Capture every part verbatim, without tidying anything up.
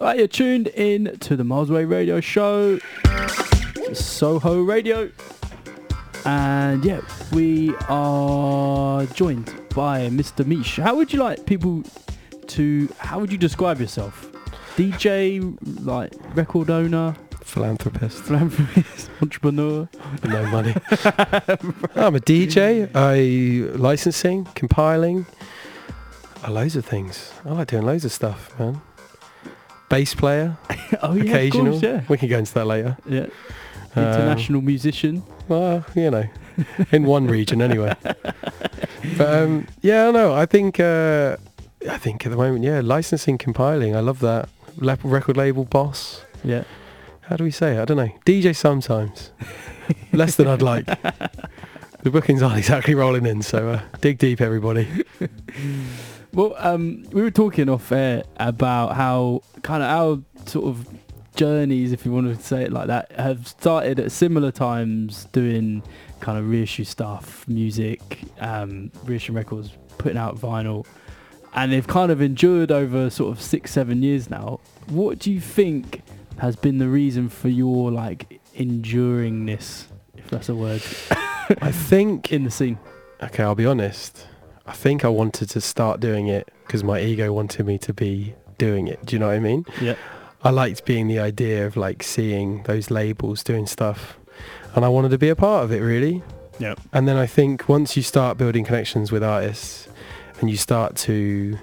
Right, you're tuned in to the Miles Away Radio Show, Soho Radio, and yeah, we are joined by Mister Mish. How would you like people to? How would you describe yourself? D J, like record owner, philanthropist, philanthropist, entrepreneur. No money. I'm a D J. I licensing, compiling, uh, loads of things. I like doing loads of stuff, man. Bass player, oh yeah, occasional. Of course, yeah. We can go into that later. Yeah. International um, musician. Well, you know, in one region anyway. But um, yeah, I know. I think uh, I think at the moment, yeah, licensing, compiling. I love that. Le- record label boss. Yeah. How do we say it? I don't know. D J sometimes. Less than I'd like. The bookings aren't exactly rolling in, so uh, dig deep, everybody. Well, um, we were talking off air about how kind of our sort of journeys, if you want to say it like that, have started at similar times doing kind of reissue stuff, music, um, reissue records, putting out vinyl, and they've kind of endured over sort of six, seven years now. What do you think has been the reason for your like enduringness, if that's a word? I think in the scene. Okay, I'll be honest. I think I wanted to start doing it because my ego wanted me to be doing it. Do you know what I mean? Yeah. I liked being the idea of like seeing those labels doing stuff, and I wanted to be a part of it, really. Yeah. And then I think once you start building connections with artists and you start to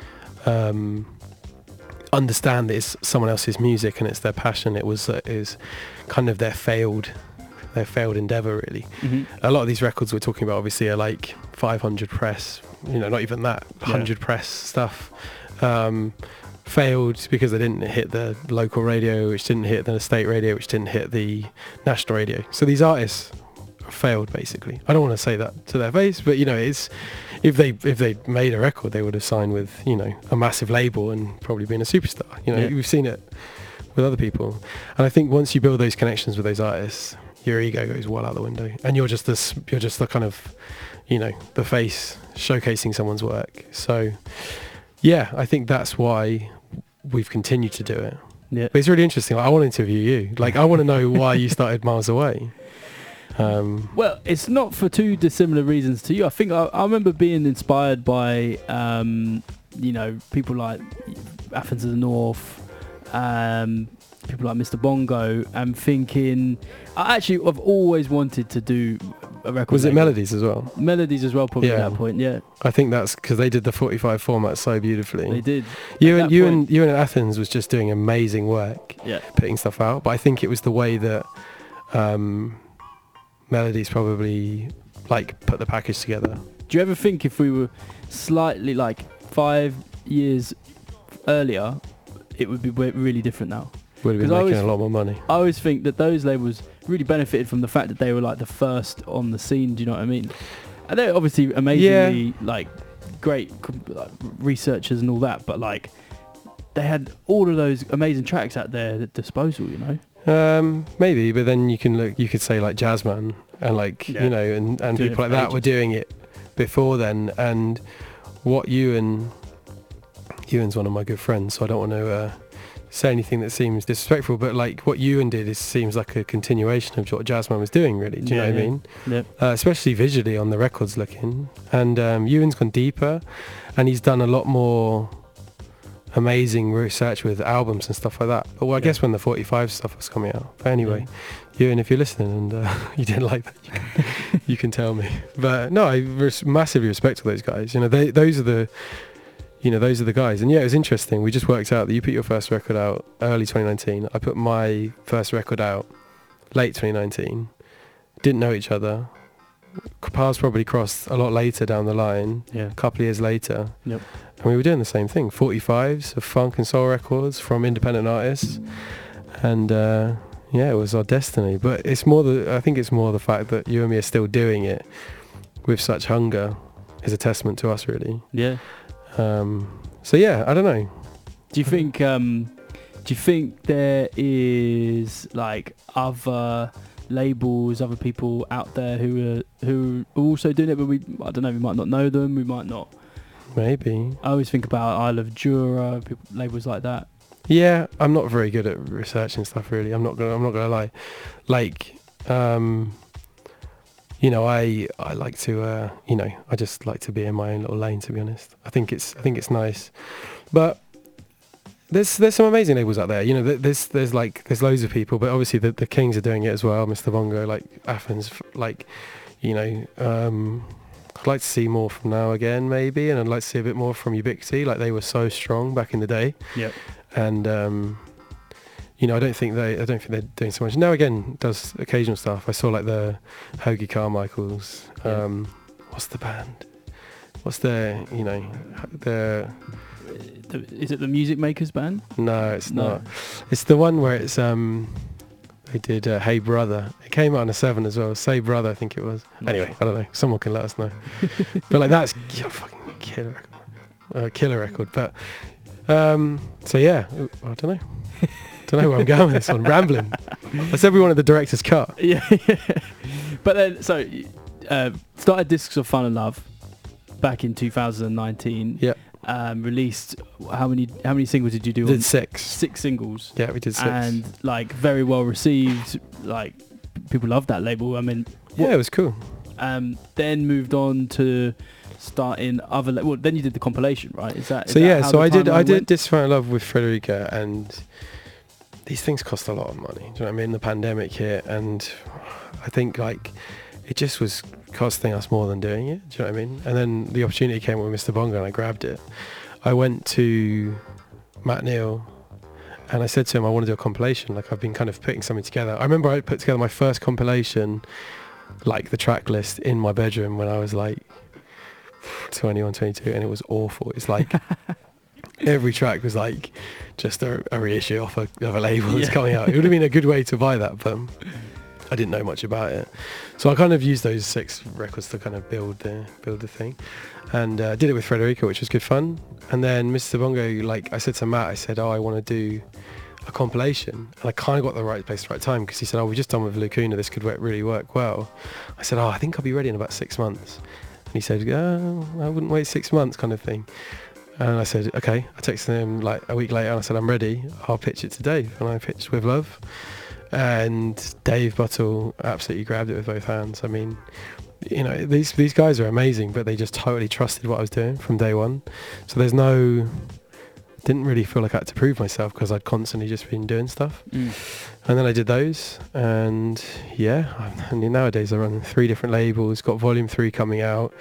um, understand that it's someone else's music and it's their passion, it was uh, is kind of their failed their failed endeavor, really. Mm-hmm. A lot of these records we're talking about obviously are like five hundred press, you know, not even that, one hundred yeah. press stuff. Um, failed because they didn't hit the local radio, which didn't hit the state radio, which didn't hit the national radio. So these artists failed, basically. I don't want to say that to their face, but you know, it's if they if they made a record, they would have signed with, you know, a massive label and probably been a superstar. You know, yeah. We've seen it with other people, and I think once you build those connections with those artists, your ego goes well out the window, and you're just this you're just the kind of, you know, the face showcasing someone's work. So yeah, I think that's why we've continued to do it. Yeah, but it's really interesting. Like, I want to interview you. Like, I want to know why you started Miles Away. Um, well, it's not for two dissimilar reasons to you. I think I, I remember being inspired by, um, you know, people like Athens of the North, um, people like Mister Bongo, and thinking, I actually, I've always wanted to do a record. Was label. it Melodies as well? Melodies as well, probably yeah. at that point, yeah. I think that's because they did the forty-five format so beautifully. They did. You and you point, and you and Athens was just doing amazing work, yeah, putting stuff out. But I think it was the way that um, Melodies probably like put the package together. Do you ever think if we were slightly like five years earlier, it would be really different now? Would have been making a lot more money. I always think that those labels really benefited from the fact that they were like the first on the scene. Do you know what I mean? And they're obviously amazingly yeah. like great like, researchers and all that, but like they had all of those amazing tracks at their disposal. You know. Um, maybe, but then you can look. You could say like Jazzman and like yeah. you know, and, and people like that ages. were doing it before then. And what Ewan, Ewan's one of my good friends, so I don't want to. Uh, say anything that seems disrespectful, but like what Ewan did is seems like a continuation of what Jazzman was doing, really. Do you yeah, know what yeah. I mean? Yep. Uh, especially visually on the records looking. And um, Ewan's gone deeper, and he's done a lot more amazing research with albums and stuff like that. But well, I yeah. guess when the forty-five stuff was coming out. But anyway, yeah. Ewan, if you're listening and uh, you didn't like that, you can, you can tell me. But no, I res- massively respect all those guys. You know, they those are the You know, those are the guys. And yeah, it was interesting. We just worked out that you put your first record out early twenty nineteen. I put my first record out late twenty nineteen. Didn't know each other. Paths probably crossed a lot later down the line, yeah. a couple of years later. Yep. And we were doing the same thing. forty-fives of funk and soul records from independent artists. And uh, yeah, it was our destiny. But it's more the, I think it's more the fact that you and me are still doing it with such hunger is a testament to us, really. Yeah. Um, so yeah, I don't know. Do you think? Um, do you think there is like other labels, other people out there who are who are also doing it, but we I don't know. We might not know them. We might not. Maybe. I always think about Isle of Jura, people, labels like that. Yeah, I'm not very good at researching stuff. Really, I'm not gonna. I'm not gonna lie. Like, um, you know, I I like to. Uh, you know, I just like to be in my own little lane. To be honest, I think it's. I think it's nice, but there's there's some amazing labels out there. You know, there's there's like there's loads of people, but obviously the the Kings are doing it as well. Mister Bongo, like Athens, like, you know. Um, I'd like to see more from Now Again, maybe, and I'd like to see a bit more from Ubiquity. Like, they were so strong back in the day. Yep. And um, you know, I don't think they, I don't think they're doing so much. Now Again does occasional stuff. I saw like the Hoagie Carmichaels. Um, yeah. What's the band? What's their, you know, their? Is it the Music Makers band? No, it's no. not. It's the one where it's um. They did uh, Hey Brother. It came out on a seven as well. Say Brother, I think it was. Anyway, I don't know. Someone can let us know. But like, that's a fucking killer record. Uh, killer record. But um, so yeah, I don't know. Don't know where I'm going with this one. Rambling. That's every one of the director's cut. Yeah. But then, so uh, started Discs of Fun and Love back in two thousand nineteen. Yeah. Um, released how many how many singles did you do? We did six. Six singles. Yeah, we did six. And like very well received. Like people loved that label. I mean, yeah, what, it was cool. Um, then moved on to starting other. Le- well, then you did the compilation, right? Is that? Is so that yeah, how so the I did. I timeline did went? Discs of Fun and Love with Frederica, and these things cost a lot of money. Do you know what I mean? The pandemic hit, and I think like it just was costing us more than doing it. Do you know what I mean? And then the opportunity came with Mister Bongo, and I grabbed it. I went to Matt Neal, and I said to him, I want to do a compilation. Like, I've been kind of putting something together. I remember I put together my first compilation, like the track list, in my bedroom when I was like twenty-one, twenty-two, and it was awful. It's like every track was like just a, a reissue off a, of a label that's Yeah. coming out. It would have been a good way to buy that, but I didn't know much about it. So I kind of used those six records to kind of build the build the thing, and uh, did it with Frederica, which was good fun. And then Mister Bongo, like I said to Matt, I said, oh, I want to do a compilation, and I kind of got the right place, right time, because he said, oh, we just done with Lacuna, this could work, really work well. I said, oh, I think I'll be ready in about six months. And he said, oh, I wouldn't wait six months, kind of thing. And I said, okay. I texted him like a week later, and I said, I'm ready. I'll pitch it to Dave. And I pitched With Love, and Dave Buttle absolutely grabbed it with both hands. I mean, you know, these these guys are amazing, but they just totally trusted what I was doing from day one. So there's no, didn't really feel like I had to prove myself, because I'd constantly just been doing stuff. Mm. And then I did those, and yeah, I mean, nowadays I run three different labels, got volume three coming out,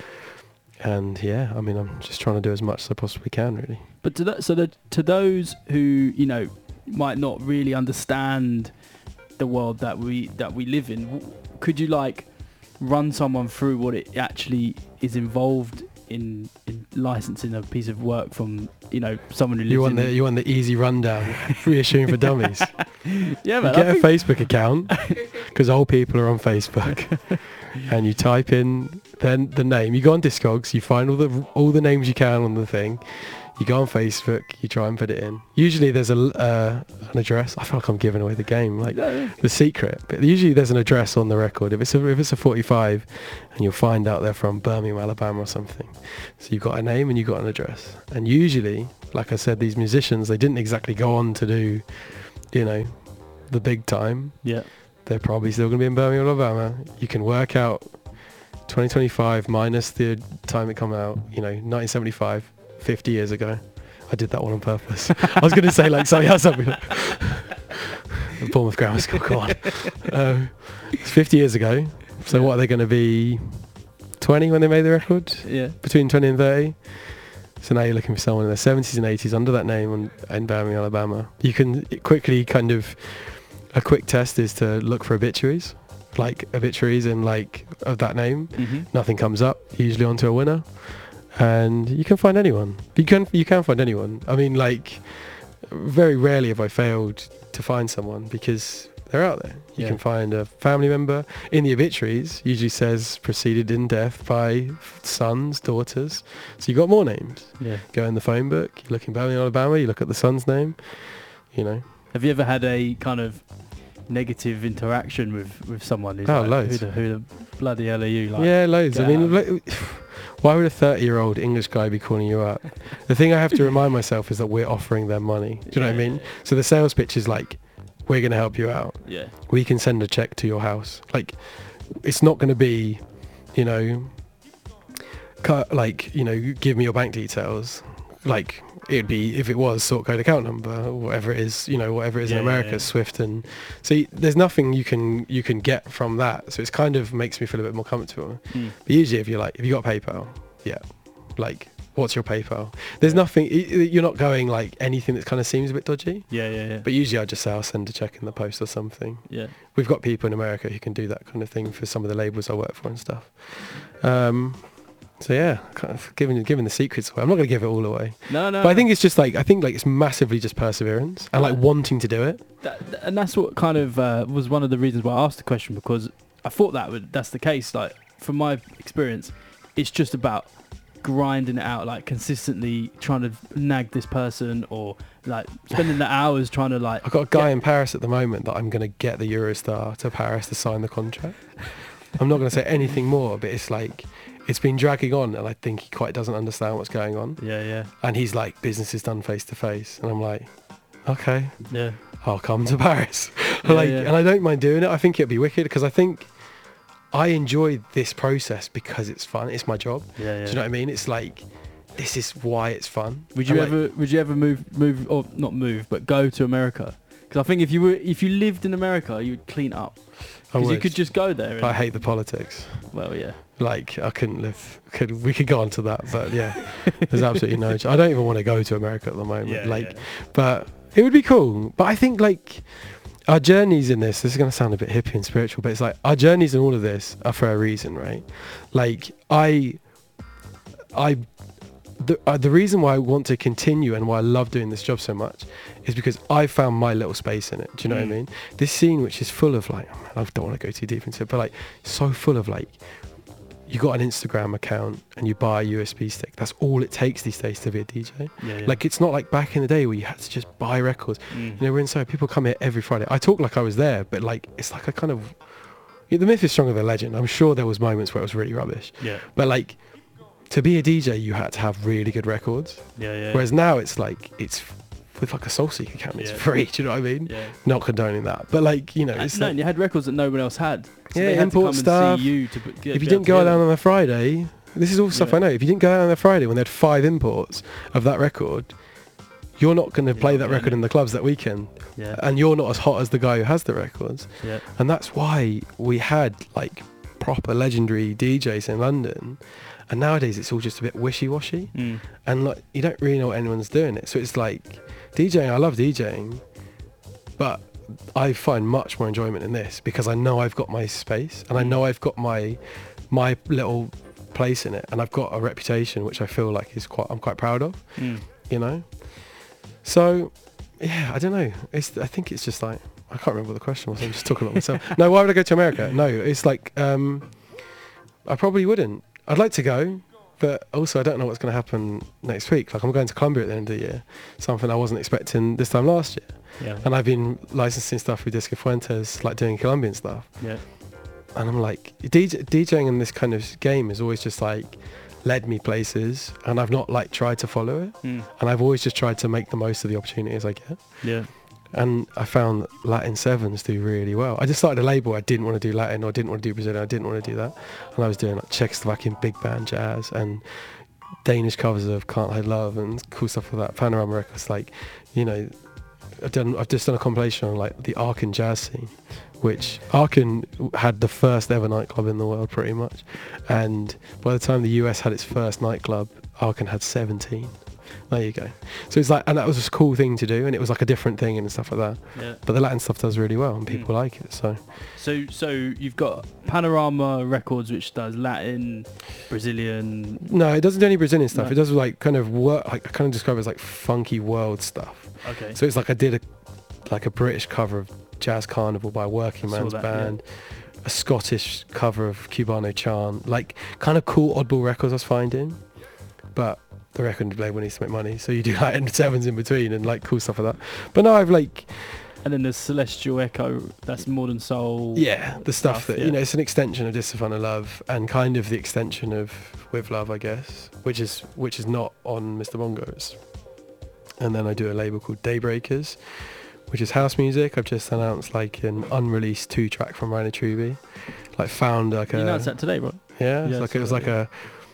and yeah, I mean, I'm just trying to do as much as I possibly can, really. But to that, so that to those who, you know, might not really understand the world that we that we live in, w- could you like run someone through what it actually is involved in, in licensing a piece of work from, you know, someone who lives You want in the you want the easy rundown, reissuing for dummies. yeah, You man, get I a think- Facebook account, because old people are on Facebook, and you type in then the name. You go on Discogs, you find all the all the names you can on the thing. You go on Facebook, you try and put it in. Usually there's a uh, an address. I feel like I'm giving away the game, like Yeah. the secret. But usually there's an address on the record. If it's a if it's a forty-five, and you'll find out they're from Birmingham, Alabama, or something. So you've got a name and you've got an address. And usually, like I said, these musicians, they didn't exactly go on to do, you know, the big time. Yeah. They're probably still going to be in Birmingham, Alabama. You can work out twenty twenty-five minus the time it come out, you know, nineteen seventy-five, fifty years ago. I did that one on purpose. I was going to say like something else. The Bournemouth Grammar School, come on. Um, it's fifty years ago. So Yeah. what are they going to be? twenty when they made the record? Yeah. Between twenty and thirty? So now you're looking for someone in their seventies and eighties under that name on, in Birmingham, Alabama. You can quickly kind of, a quick test is to look for obituaries, like obituaries in like of that name. Mm-hmm. Nothing comes up, usually onto a winner, and you can find anyone. You can you can find anyone. I mean, like, very rarely have I failed to find someone, because they're out there. You Yeah. can find a family member in the obituaries. Usually says preceded in death by sons, daughters. So you got more names. Yeah. Go in the phone book. You look in Birmingham, Alabama. You look at the son's name. You know. Have you ever had a kind of negative interaction with, with someone who's Oh, like, loads. Who the, who the bloody hell are you? Like, Yeah, loads. I get mean, out. like, Why would a thirty-year-old English guy be calling you up? The thing I have to remind myself is that we're offering them money. Do you know Yeah, what I mean? yeah, So the sales pitch is like, we're going to help you out. Yeah. We can send a check to your house. Like, it's not going to be, you know, cut, like, you know, give me your bank details. Like, it'd be, if it was sort code account number or whatever it is, you know, whatever it is Yeah, in yeah, America, yeah. Swift. And so y- there's nothing you can you can get from that. So it's kind of makes me feel a bit more comfortable. Mm. But usually if you're like, if you got PayPal, yeah, like, what's your PayPal? There's nothing, y- y- you're not going like anything that kind of seems a bit dodgy. Yeah, yeah, yeah. But usually I just say I'll send a check in the post or something. yeah. We've got people in America who can do that kind of thing for some of the labels I work for and stuff. Um, so yeah, kind of giving giving the secrets away. I'm not going to give it all away. No, no. But I no. think it's just like, I think like it's massively just perseverance and like Yeah. wanting to do it. That, th- and that's what kind of uh, was one of the reasons why I asked the question, because I thought that would that's the case. Like, from my experience, it's just about grinding it out, like consistently trying to nag this person, or like spending the hours trying to like. I've got a guy get- in Paris at the moment that I'm going to get the Eurostar to Paris to sign the contract. I'm not going to say anything more, but it's like, it's been dragging on and I think he quite doesn't understand what's going on. Yeah, yeah, And he's like, business is done face to face. And I'm like, okay, yeah, I'll come to Paris. Yeah, like, yeah. and I don't mind doing it. I think it'd be wicked because I think I enjoy this process because it's fun. It's my job. yeah, yeah. Do you know what I mean? It's like, this is why it's fun. Would you And, like, ever? Would you ever move? Move or not move, but go to America? Because I think if you were, if you lived in America, you'd clean up. I Because you would, could just go there. And, but I hate the politics. well, yeah. Like, I couldn't live. Could we could go on to that, but yeah, there's absolutely no. ch- I don't even want to go to America at the moment. Yeah, like, yeah. but it would be cool. But I think like our journeys in this. This is going to sound a bit hippie and spiritual, but it's like our journeys in all of this are for a reason, right? Like I, I. The, uh, the reason why I want to continue and why I love doing this job so much is because I found my little space in it. Do you know what I Mm. mean? This scene, which is full of like, I don't want to go too deep into it, but like so full of like, you got an Instagram account and you buy a U S B stick. That's all it takes these days to be a D J. Yeah, yeah. Like, it's not like back in the day where you had to just buy records. Mm. You know, we're in so people come here every Friday. I talk like I was there, but like, it's like a kind of, yeah, the myth is stronger than legend. I'm sure there was moments where it was really rubbish, yeah, but like, to be a D J, you had to have really good records. yeah, yeah. Whereas now it's like, it's with like a SoulSeek account, it's Yeah. free. Do you know what I mean? yeah. Not condoning that, but like, you know, Uh, it's no, like, and you had records that no one else had. So Yeah, they had import to come stuff. And see you to put, get, if you get didn't go together. out on a Friday, this is all stuff Yeah. I know. If you didn't go out on a Friday when they had five imports of that record, you're not going to You're play not that gonna- record in the clubs that weekend. Yeah, And you're not as hot as the guy who has the records. yeah, And that's why we had like proper legendary D Js in London. And nowadays it's all just a bit wishy-washy. mm. And like, you don't really know what anyone's doing it. So it's like, DJing, I love DJing, but I find much more enjoyment in this because I know I've got my space and I Mm. know I've got my my little place in it, and I've got a reputation which I feel like is quite I'm quite proud of, Mm. you know. So yeah, I don't know. It's I think it's just like, I can't remember what the question was. I'm just talking about myself. No, why would I go to America? No, it's like um, I probably wouldn't. I'd like to go, but also I don't know what's going to happen next week. Like, I'm going to Colombia at the end of the year, something I wasn't expecting this time last year. Yeah, And I've been licensing stuff with Disco Fuentes, like doing Colombian stuff. yeah, And I'm like, DJ, DJing in this kind of game has always just like led me places, and I've not like tried to follow it. mm. And I've always just tried to make the most of the opportunities I get. yeah, And I found that Latin sevens do really well. I just started a label. I didn't want to do Latin, or I didn't want to do Brazilian. I didn't want to do that. And I was doing like Czechoslovakian big band jazz and Danish covers of Can't Hide Love and cool stuff like that. Panorama Records, like, you know, I've done. I've just done a compilation on like the Aachen jazz scene, which Aachen had the first ever nightclub in the world, pretty much. And by the time the U S had its first nightclub, Aachen had seventeen. There you go. So it's like, and that was a cool thing to do, and it was like a different thing and stuff like that. yeah. But the Latin stuff does really well, and Mm. people like it. So So, so you've got Panorama Records, which does Latin, Brazilian. no, it doesn't do any Brazilian stuff. No. It does like kind of work. Like, I kind of describe it as like funky world stuff. Okay. So it's like I did a like a British cover of Jazz Carnival by a Working Saw Man's that, yeah. Band, a Scottish cover of Cubano Chant, like kind of cool oddball records I was finding. But the record label needs to make money, so you do like sevens in between and like cool stuff like that. But no, I've like And then there's Celestial Echo, that's modern soul. Yeah, the stuff, stuff, that yeah. you know, it's an extension of Disappoint of Love and kind of the extension of With Love, I guess, which is which is not on Mister Bongo's. And then I do a label called Daybreakers, which is house music. I've just announced like an unreleased two track from Rhino Truby. Like found like You a announced that today, right? yeah, it's Yeah, like it was so, like a,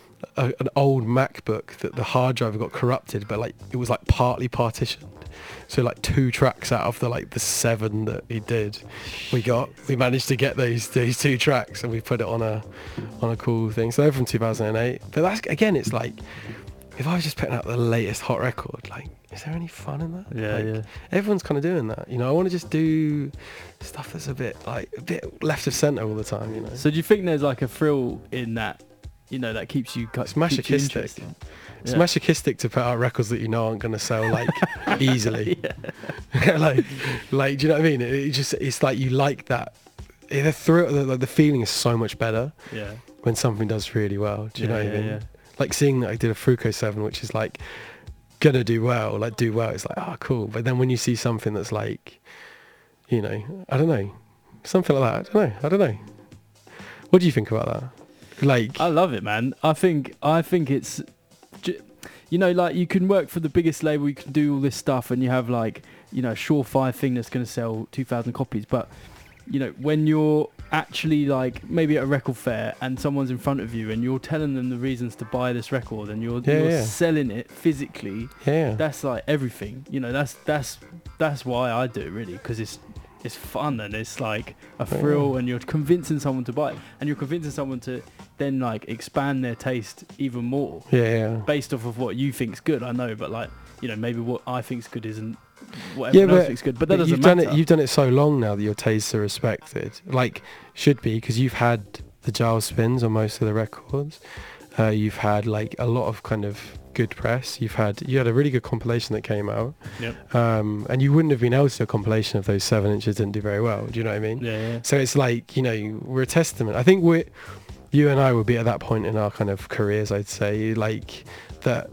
a an old MacBook that the hard drive got corrupted, but like it was like partly partitioned. So like two tracks out of the like the seven that he did, we got we managed to get these these two tracks and we put it on a on a cool thing. So they're from two thousand eight. But that's again, it's like if I was just putting out the latest hot record, like is there any fun in that? Yeah, like, yeah. Everyone's kind of doing that, you know. I want to just do stuff that's a bit like a bit left of centre all the time, you know. So do you think there's like a thrill in that, you know, that keeps you... It's masochistic. Keeps you It's yeah. masochistic to put out records that you know aren't going to sell like easily. Yeah. like, like, do you know what I mean? It, it just, it's like you like that. The thrill, the, the feeling is so much better Yeah. when something does really well. Do you Yeah, know what yeah, I mean? yeah. Like seeing that I did a Fruco seven, which is like gonna do well, like do well. It's like, oh, cool. But then when you see something that's like, you know, I don't know, something like that. I don't know. I don't know. What do you think about that? Like, I love it, man. I think I think it's, j- you know, like you can work for the biggest label, you can do all this stuff, and you have like, you know, a surefire thing that's going to sell two thousand copies. But you know, when you're actually like maybe at a record fair and someone's in front of you and you're telling them the reasons to buy this record and you're, Yeah, you're yeah. selling it physically, yeah, that's like everything. You know, that's that's that's why I do it, really, because it's it's fun and it's like a thrill, Yeah. and you're convincing someone to buy it, and you're convincing someone to then like expand their taste even more yeah, yeah. based off of what you think's good. I know, but like, you know, maybe what I think's good isn't what Yeah, everyone else but- thinks good. But that But doesn't you've matter. done it. You've done it so long now that your tastes are respected. Like should be, because you've had the Giles spins on most of the records. Uh, you've had like a lot of kind of good press. You've had you had a really good compilation that came out. Yep. Um, and you wouldn't have been able to do a compilation if those seven inches didn't do very well. Do you know what I mean? Yeah, yeah. So it's like, you know, we're a testament. I think we, you and I will be at that point in our kind of careers, I'd say, like that.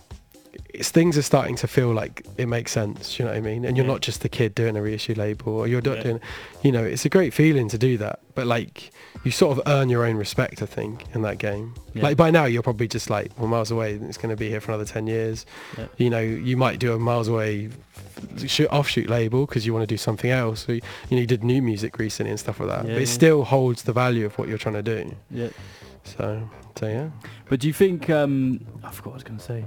It's, things are starting to feel like it makes sense. Do you know what I mean? And you're Yeah. not just a kid doing a reissue label, or you're not Yeah. doing, you know, it's a great feeling to do that. But like, you sort of earn your own respect, I think, in that game. Yeah. Like by now, you're probably just like, well, Miles Away, it's going to be here for another ten years. Yeah. You know, you might do a Miles Away shoot, offshoot label because you want to do something else. So, you know, you did new music recently and stuff like that. Yeah, but it yeah. still holds the value of what you're trying to do. Yeah. So, so yeah. But do you think? Um, I forgot what I was going to say.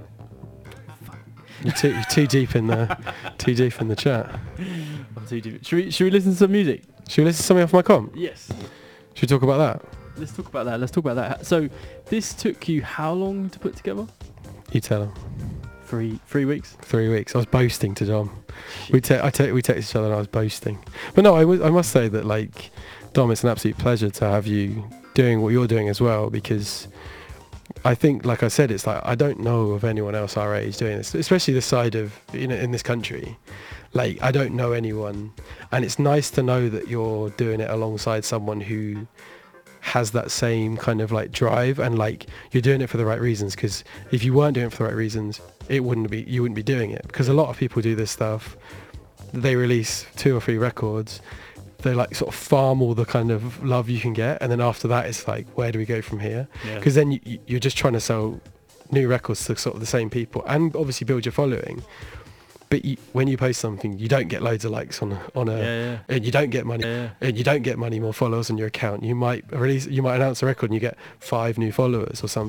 You're too, you're too deep in the too deep in the chat. I'm too deep. Should we should we listen to some music? Should we listen to something off my comp? Yes. Should we talk about that? Let's talk about that. Let's talk about that. So, this took you how long to put together? You tell them. Three three weeks. Three weeks. I was boasting to Dom. We te- I te- we texted each other and I was boasting. But no, I, w- I must say that like Dom, it's an absolute pleasure to have you doing what you're doing as well, because I think, like I said, it's like I don't know of anyone else our age doing this, especially this side of, you know, in this country. Like I don't know anyone, and it's nice to know that you're doing it alongside someone who has that same kind of like drive, and like you're doing it for the right reasons. Because if you weren't doing it for the right reasons, it wouldn't be you wouldn't be doing it. Because a lot of people do this stuff, they release two or three records, they like sort of farm all the kind of love you can get, and then after that it's like, where do we go from here? Yeah. Because then you, you- you're just trying to sell new records to sort of the same people and obviously build your following. But you, when you post something, you don't get loads of likes on a, on a Yeah, yeah. and you don't get money Yeah, yeah. and you don't get money more followers on your account. You might release, you might announce a record and you get five new followers or something.